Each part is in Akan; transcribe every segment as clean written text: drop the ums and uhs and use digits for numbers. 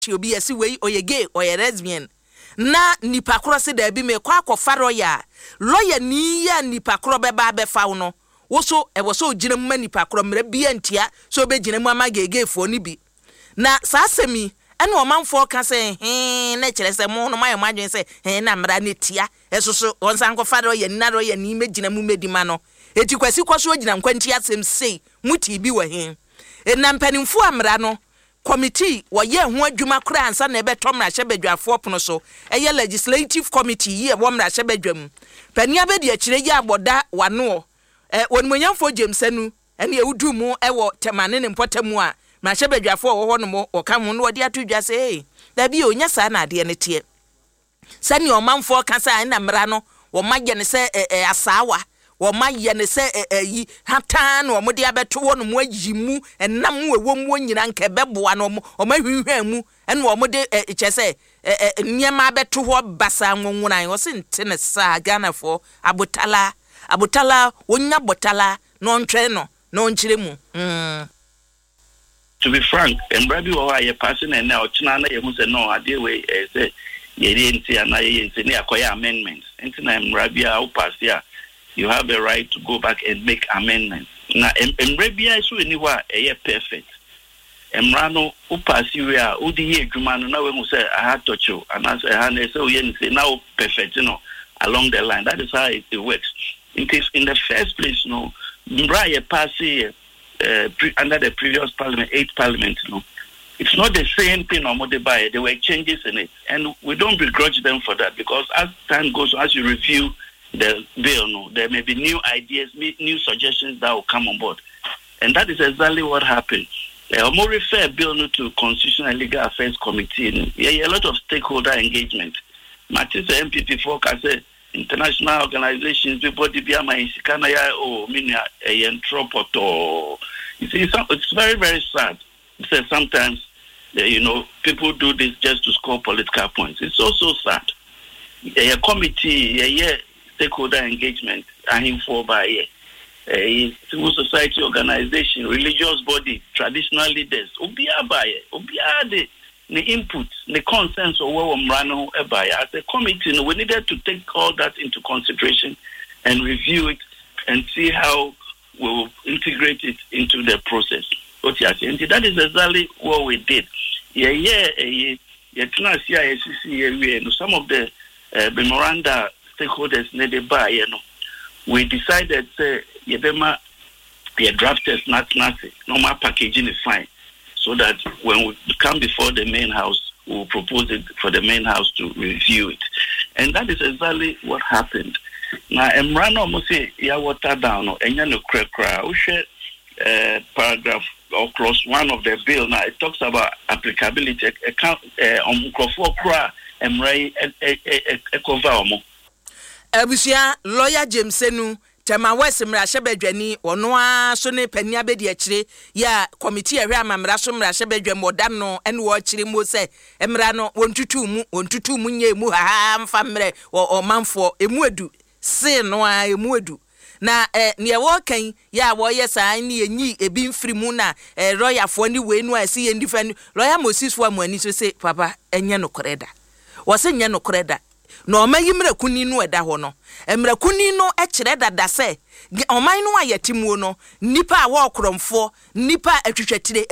obi esi we oye gay oye lesbian na nipa koro se da bi me kwa akofa lawyer ni ya nipa koro beba befa no wo so e wo so gina mu nipa koro mra bi antia so be gina mu ama gay fo ni bi na sa asemi ene o manfo ka se na kire se mo no mayo madwen se na mra ne tia esoso onsan kofa lawyer ni me gina mu medima no eti kwasi kwaso gina nkwanti asem sei muti bi wa na mpanimfo amra no committee woye ho adwuma kra ansa na ebeto mra hyebadwafo pono so eye legislative committee ye wo mra hyebadwam pania be de akire ye aboda wano wonmonyamfo jemsanu ene ewudu mu ewo temane ne mpotamu a mra hyebadwafo wo ho no mo oka ho no wode atodwa se da bi onya sa na ade ne tie sani omanfo kasa na mra no wo magye ne se asawa wo maye ne se yi hatan wo mode abeto wo no mo ayimu enam wewo mu nyina nka beboa no o mahwihwa mu ene wo mode kyese niema abeto ho basa nwonwunan wo se ntene sa Ghanafo abotala wonya botala no ntwe no no nkyire mu To be frank, embrabi wo aye passing and now china na ye hu se no ade we say ye nti ana ye nti ne akoya amendments nti na embrabi a pass ya you have a right to go back and make amendments. Now, Emrebia is really what a perfect. Emrano, Upasiria, Udi, Jumano, now we say, I had to you, and I say, so you say, now perfect, along the line. That is how it works. In case, in the first place, Mbraya Pasi, under the previous parliament, 8th parliament, it's not the same thing on Modebai. There were changes in it, and we don't begrudge them for that because as time goes, as you review the bill, there may be new ideas, new suggestions that will come on board. And that is exactly what happened. I'm more refer bill to Constitutional and Legal Affairs Committee. A lot of stakeholder engagement. Matisse MPP focus international organizations, people Dibiama in Sikanaya or Minia Entropoto. You see, it's very, very sad. Because sometimes people do this just to score political points. It's also sad. A committee, stakeholder engagement, for by civil society organization, religious body, traditional leaders, the input, the consensus of what Mrano as a committee, we needed to take all that into consideration and review it and see how we will integrate it into the process. That is exactly what we did. Some of the memoranda stakeholders needed by, we decided Yebema drafters not normal packaging is fine, so that when we come before the main house, we will propose it for the main house to review it, and that is exactly what happened. Now, Emrano must say ya water down or any no crack. We share paragraph or clause 1 of the bill. Now it talks about applicability. Account on Crawford Emray Ecovalmo. Abusia lawyer Jamesenu tema west mra hyebadwani ono a so ne pania be de akire ya committee ahwe amamra so mra hyebadwa modam no ene wo akire mo se emra no wontutu mu nya emu ha mfa mre o manfo emu edu se no a emu edu na ne wo kan ya wo yesa ni enyi ebi mfiri mu na lawyer fo ni we nu asi ye ndifan lawyer Moses fo amani so se papa enye no koreda wo se enye no koreda no omayi mrakuni no eda ho no mrakuni no ekire dada se oman no ayetimu no nipa a wo kromfo nipa atwetwetire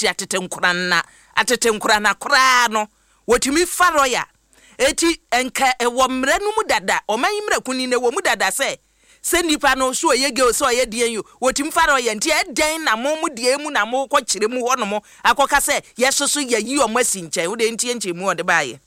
atete nkura na kra no wotimi faroya eti enka ewo mranu mu dada oman mrakuni ne wo mu dada se nipa no so yege so yedien yo wotimi faroya nti eden na mo mu die mu na mo ko kire mu ho no mo akoka se yesoso yayi o masi nche wo de ntie nche mu o de baaye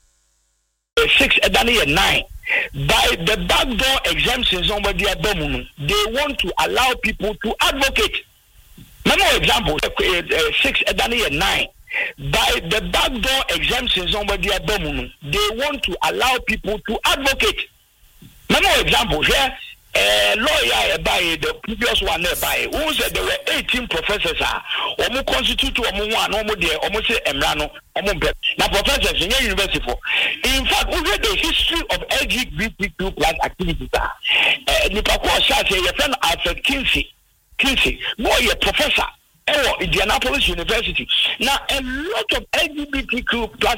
6 and 9 by the backdoor exemptions on what they are doing. They want to allow people to advocate. Another example, 6 and 9 by the backdoor exemptions on what they are doing. They want to allow people to advocate. Another example here. Lawyer by the previous one by who said there were 18 professors omo constitute omo one omo there omo say emrano omo be na professors in university for. In fact, we read the history of LGBTQ+ activities nipa ko say your friend Alfred Kinsey boy a professor in Indianapolis University. Now a lot of LGBTQ+